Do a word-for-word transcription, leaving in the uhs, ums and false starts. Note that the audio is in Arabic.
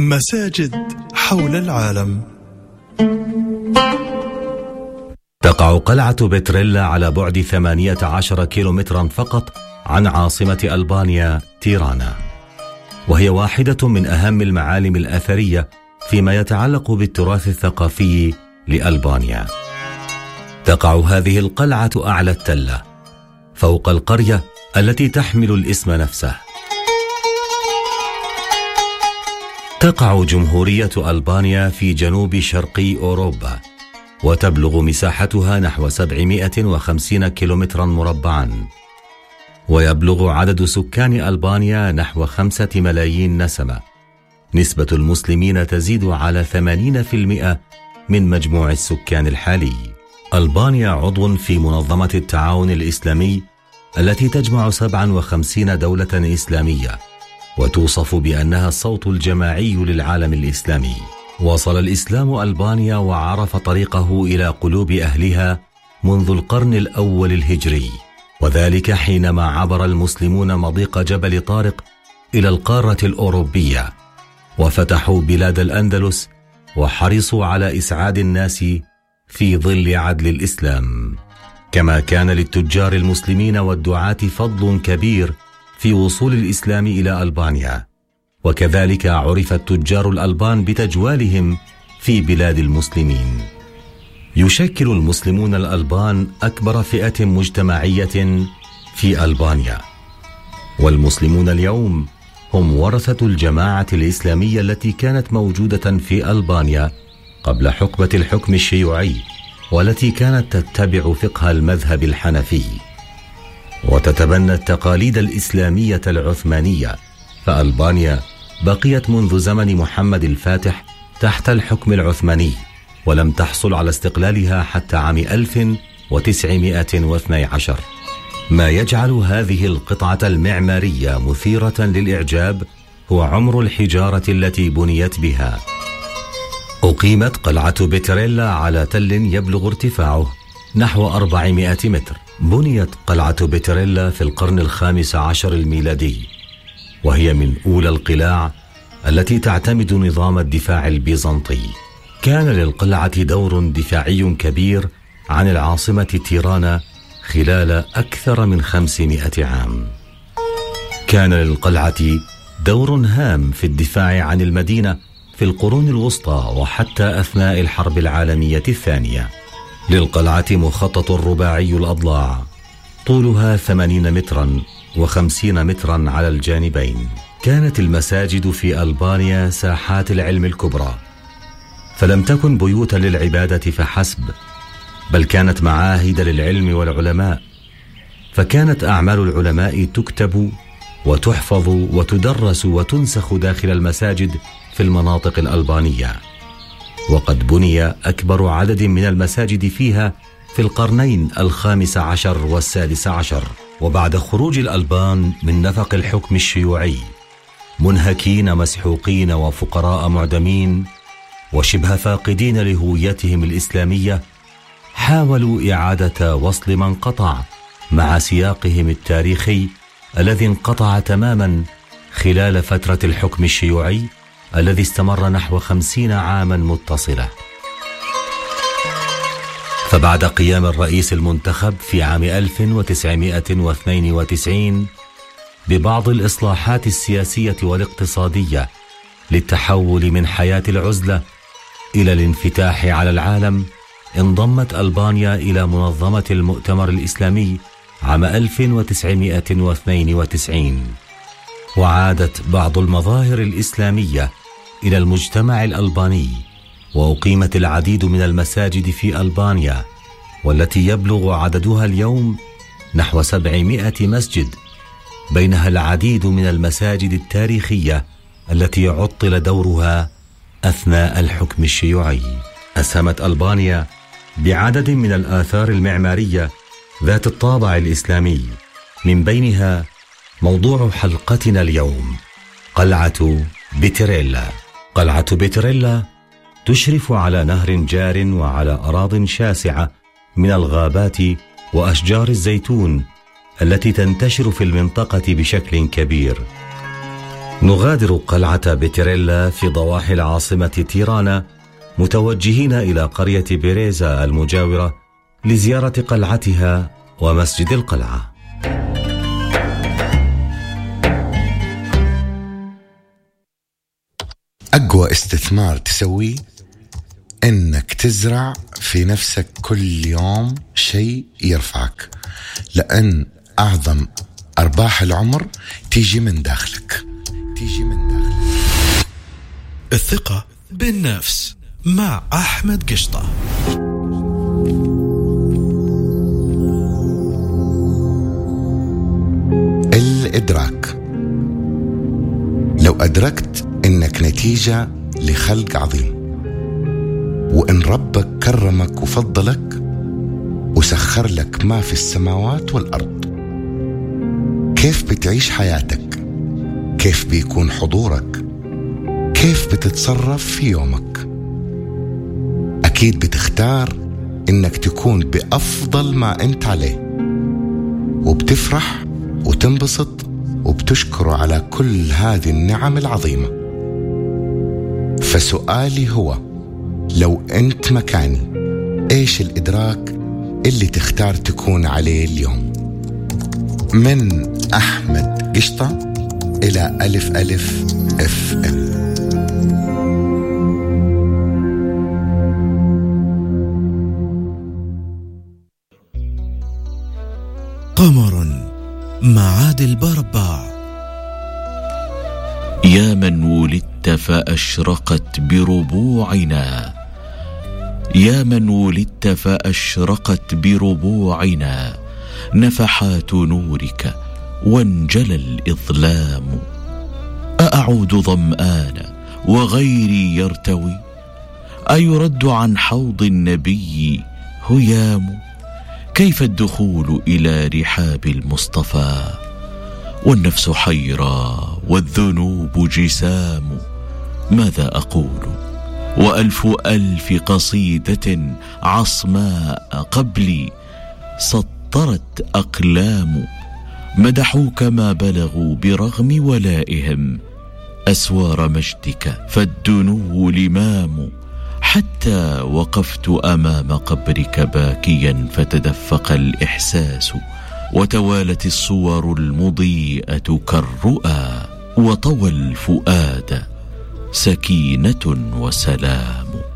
مساجد حول العالم. تقع قلعة بتريلا على بعد ثمانية عشر كيلومترا فقط عن عاصمة ألبانيا تيرانا، وهي واحدة من أهم المعالم الأثرية فيما يتعلق بالتراث الثقافي لألبانيا. تقع هذه القلعة أعلى التلة فوق القرية التي تحمل الاسم نفسه. تقع جمهورية ألبانيا في جنوب شرقي أوروبا، وتبلغ مساحتها نحو سبعمائة وخمسين كيلومترا مربعا، ويبلغ عدد سكان ألبانيا نحو خمسة ملايين نسمة. نسبة المسلمين تزيد على ثمانين بالمئة من مجموع السكان الحالي. ألبانيا عضو في منظمة التعاون الإسلامي التي تجمع سبعا وخمسين دولة إسلامية، وتوصف بأنها الصوت الجماعي للعالم الإسلامي. وصل الإسلام ألبانيا وعرف طريقه إلى قلوب أهلها منذ القرن الأول الهجري، وذلك حينما عبر المسلمون مضيق جبل طارق إلى القارة الأوروبية، وفتحوا بلاد الأندلس وحرصوا على إسعاد الناس في ظل عدل الإسلام. كما كان للتجار المسلمين والدعاة فضل كبير في وصول الإسلام إلى ألبانيا، وكذلك عرف التجار الألبان بتجوالهم في بلاد المسلمين. يشكل المسلمون الألبان أكبر فئة مجتمعية في ألبانيا، والمسلمون اليوم هم ورثة الجماعة الإسلامية التي كانت موجودة في ألبانيا قبل حقبة الحكم الشيوعي، والتي كانت تتبع فقه المذهب الحنفي وتتبنى التقاليد الإسلامية العثمانية. فألبانيا بقيت منذ زمن محمد الفاتح تحت الحكم العثماني، ولم تحصل على استقلالها حتى عام ألف وتسعمائة واثني عشر. ما يجعل هذه القطعة المعمارية مثيرة للإعجاب هو عمر الحجارة التي بنيت بها. أقيمت قلعة بتريلا على تل يبلغ ارتفاعه نحو أربعمائة متر. بنيت قلعة بتريلا في القرن الخامس عشر الميلادي، وهي من أولى القلاع التي تعتمد نظام الدفاع البيزنطي. كان للقلعة دور دفاعي كبير عن العاصمة تيرانا خلال أكثر من خمسمائة عام. كان للقلعة دور هام في الدفاع عن المدينة في القرون الوسطى وحتى أثناء الحرب العالمية الثانية. للقلعة مخطط رباعي الأضلاع طولها ثمانين مترا وخمسين مترا على الجانبين. كانت المساجد في ألبانيا ساحات العلم الكبرى، فلم تكن بيوتا للعبادة فحسب، بل كانت معاهد للعلم والعلماء، فكانت أعمال العلماء تكتب وتحفظ وتدرس وتنسخ داخل المساجد في المناطق الألبانية. وقد بني أكبر عدد من المساجد فيها في القرنين الخامس عشر والسادس عشر. وبعد خروج الألبان من نفق الحكم الشيوعي منهكين مسحوقين وفقراء معدمين وشبه فاقدين لهويتهم الإسلامية، حاولوا إعادة وصل ما انقطع مع سياقهم التاريخي الذي انقطع تماما خلال فترة الحكم الشيوعي الذي استمر نحو خمسين عاما متصلة. فبعد قيام الرئيس المنتخب في عام ألف وتسعمائة واثنين وتسعين ببعض الإصلاحات السياسية والاقتصادية للتحول من حياة العزلة إلى الانفتاح على العالم، انضمت ألبانيا إلى منظمة المؤتمر الإسلامي عام ألف وتسعمائة واثنين وتسعين، وعادت بعض المظاهر الإسلامية إلى المجتمع الألباني، وأقيمت العديد من المساجد في ألبانيا، والتي يبلغ عددها اليوم نحو سبعمائة مسجد، بينها العديد من المساجد التاريخية التي عطل دورها أثناء الحكم الشيوعي. أسهمت ألبانيا بعدد من الآثار المعمارية ذات الطابع الإسلامي، من بينها موضوع حلقتنا اليوم قلعة بتريلا. قلعة بتريلا تشرف على نهر جار وعلى أراضٍ شاسعة من الغابات وأشجار الزيتون التي تنتشر في المنطقة بشكل كبير. نغادر قلعة بيتريلا في ضواحي العاصمة تيرانا متوجهين إلى قرية بيريزا المجاورة لزيارة قلعتها ومسجد القلعة. أقوى استثمار تسويه إنك تزرع في نفسك كل يوم شيء يرفعك، لأن أعظم أرباح العمر تيجي من داخلك تيجي من داخلك. الثقة بالنفس مع أحمد قشطة. الإدراك. لو أدركت إنك نتيجة لخلق عظيم، وإن ربك كرمك وفضلك وسخر لك ما في السماوات والأرض، كيف بتعيش حياتك؟ كيف بيكون حضورك؟ كيف بتتصرف في يومك؟ أكيد بتختار إنك تكون بأفضل ما أنت عليه، وبتفرح وتنبسط وبتشكر على كل هذه النعم العظيمة. فسؤالي هو، لو أنت مكاني إيش الإدراك اللي تختار تكون عليه اليوم؟ من أحمد قشطة إلى ألف ألف اف ام. قمر مع عادل برباع. يا من ولدت فأشرقت بربوعنا، يا من ولدت فأشرقت بربوعنا نفحات نورك وانجلى الإظلام. أأعود ظمآنا وغيري يرتوي، أيرد عن حوض النبي هيام. كيف الدخول إلى رحاب المصطفى والنفس حيرى والذنوب جسام؟ ماذا أقول وألف ألف قصيدة عصماء قبلي سطرت أقلام. مدحوك ما بلغوا برغم ولائهم أسوار مجدك فالدنو لمام. حتى وقفت أمام قبرك باكيا فتدفق الإحساس، وتوالت الصور المضيئة كالرؤى، وطوى الفؤاد سكينة وسلام.